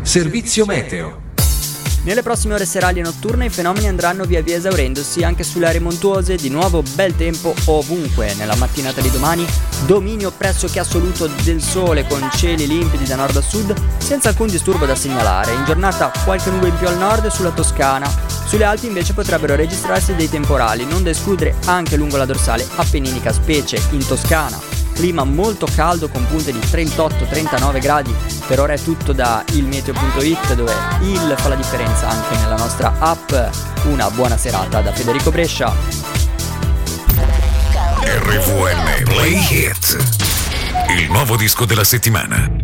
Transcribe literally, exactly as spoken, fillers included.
servizio meteo. Nelle prossime ore serali e notturne i fenomeni andranno via via esaurendosi anche sulle aree montuose. Di nuovo bel tempo ovunque. Nella mattinata di domani dominio pressoché assoluto del sole con cieli limpidi da nord a sud senza alcun disturbo da segnalare. In giornata qualche nube in più al nord e sulla Toscana. Sulle Alpi invece potrebbero registrarsi dei temporali, non da escludere anche lungo la dorsale appenninica, specie in Toscana. Clima molto caldo con punte di trentotto trentanove gradi. Per ora è tutto da il meteo punto it, dove il fa la differenza anche nella nostra app. Una buona serata da Federico Brescia. R V M Play Hit, il nuovo disco della settimana.